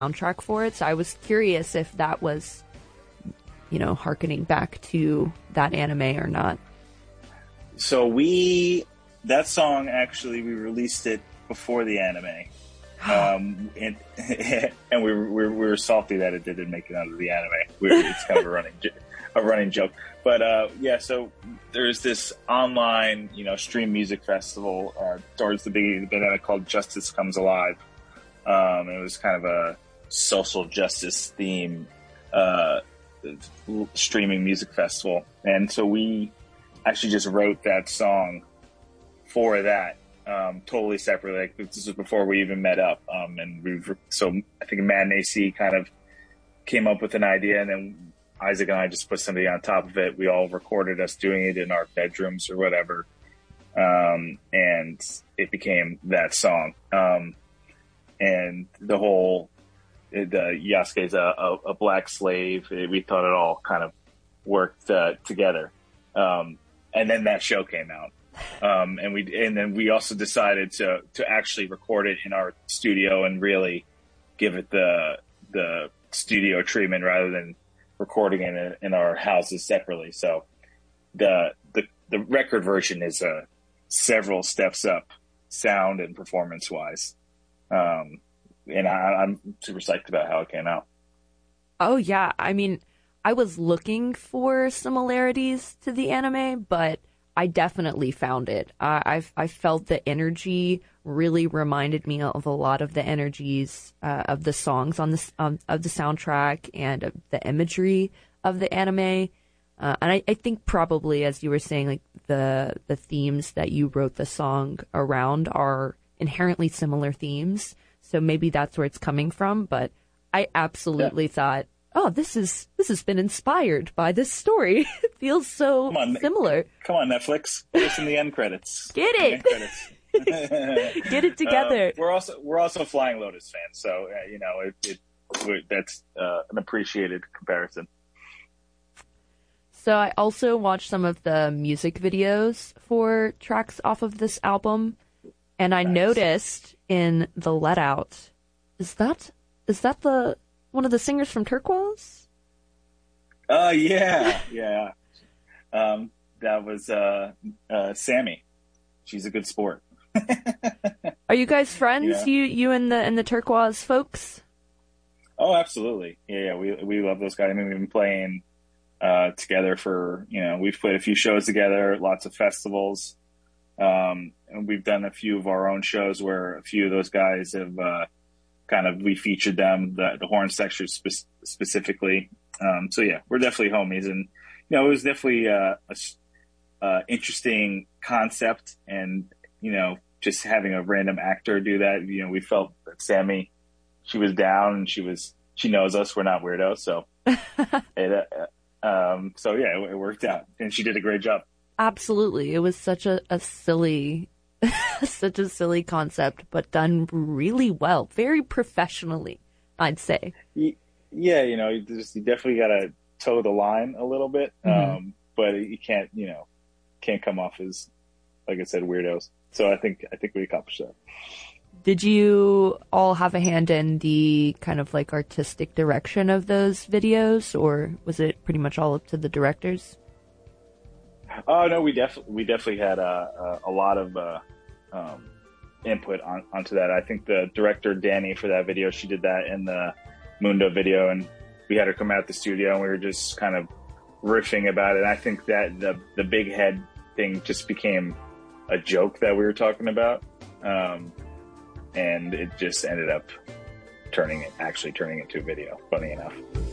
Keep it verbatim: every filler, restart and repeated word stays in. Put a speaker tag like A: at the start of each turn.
A: soundtrack for it. So I was curious if that was, you know, hearkening back to that anime or not.
B: So we, that song actually, we released it before the anime. um, and, and we, were, we were salty that it didn't make it out of the anime. We were, it's kind of a running, a running joke. But uh, yeah, so there's this online, you know, stream music festival uh, towards the beginning of it called Justice Comes Alive. Um, it was kind of a social justice theme uh, streaming music festival. And so we actually just wrote that song for that, um, totally separately. Like, this was before we even met up. Um, and we so I think Matt and A C kind of came up with an idea, and then Isaac and I just put something on top of it. We all recorded us doing it in our bedrooms or whatever. Um, and it became that song. Um, and the whole, the Yasuke's a, a, a black slave. We thought it all kind of worked uh, together. Um, and then that show came out. Um, and we, and then we also decided to, to actually record it in our studio and really give it the, the studio treatment rather than recording in it in our houses separately. So the, the, the record version is uh, several steps up sound and performance wise. Um, and I, I'm super psyched about how it came out.
A: Oh yeah. I mean, I was looking for similarities to the anime, but I definitely found it. I I've, I felt the energy really reminded me of a lot of the energies uh, of the songs on the um, of the soundtrack and of the imagery of the anime. Uh, and I, I think probably, as you were saying, like the the themes that you wrote the song around are inherently similar themes. So maybe that's where it's coming from. But I absolutely yeah. thought, oh, this is this has been inspired by this story. It feels so come on, similar.
B: Come on, Netflix. Put us in the end credits.
A: Get it. Get it together.
B: Uh, we're also we're also Flying Lotus fans, so uh, you know it, it we, that's uh, an appreciated comparison.
A: So I also watched some of the music videos for tracks off of this album, and I nice. noticed in the let out, is that is that the one of the singers from Turquoise?
B: Oh, uh, yeah, yeah. Um, that was uh, uh, Sammy. She's a good sport.
A: Are you guys friends? Yeah. You you and the and the Turquoise folks?
B: Oh, absolutely. Yeah, yeah. We we love those guys. I mean, we've been playing uh, together for, you know, we've played a few shows together, lots of festivals. Um, and we've done a few of our own shows where a few of those guys have uh, kind of, we featured them, the, the horn section spe- specifically. Um, so yeah, we're definitely homies. And, you know, it was definitely uh, a uh, interesting concept, and, you know, just having a random actor do that, you know, we felt that Sammy, she was down and she was, she knows us. We're not weirdos. So, it, uh, um, so yeah, it, it worked out, and she did a great job.
A: Absolutely. It was such a, a silly, such a silly concept, but done really well, very professionally, I'd say.
B: Yeah. You know, you just, you definitely got to toe the line a little bit. Mm-hmm. Um, but you can't, you know, can't come off as, like I said, weirdos. So I think, I think we accomplished that.
A: Did you all have a hand in the kind of like artistic direction of those videos, or was it pretty much all up to the directors?
B: Oh no, we definitely we definitely had a, a, a lot of uh, um, input on, onto that. I think the director Danny for that video, she did that in the Mundo video, and we had her come out the studio, and we were just kind of riffing about it. And I think that the the big head thing just became a joke that we were talking about, um, and it just ended up turning it actually turning into a video. Funny enough.